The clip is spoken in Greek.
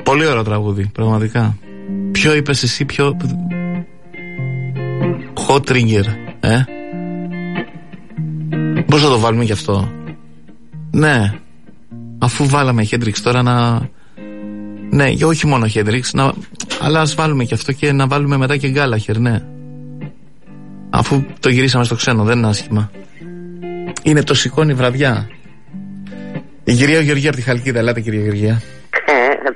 Πολύ ωραίο τραγούδι, πραγματικά. Ποιο είπες εσύ, πιο hot trigger, Πώς θα το βάλουμε γι' αυτό? Ναι, αφού βάλαμε Hendrix τώρα να... Ναι, και όχι μόνο Hendrix, αλλά ας βάλουμε και αυτό και να βάλουμε μετά και Gallagher, ναι. Αφού το γυρίσαμε στο ξένο, δεν είναι άσχημα. Είναι το σηκώνει βραδιά. Η κυρία Γεωργία από τη Χαλκίδα, ελάτε κυρία Γεωργία.